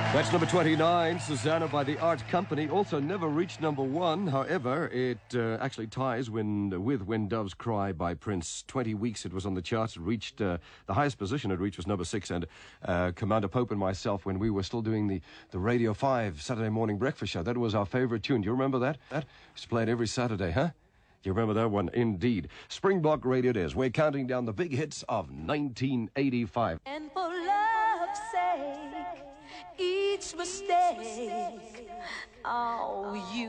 That's number 29, Susanna by the Art Company. Also never reached number 1. However, it actually ties with When Doves Cry by Prince. 20 weeks it was on the charts. It reached, the highest position it reached was number 6. And Commander Pope and myself, when we were still doing the Radio 5 Saturday morning breakfast show, that was our favorite tune. Do you remember that? That used to play it every Saturday, huh? You remember that one? Indeed. Springbok Radio it is. We're counting down the big hits of 1985. And for love's sake, each mistake, oh, you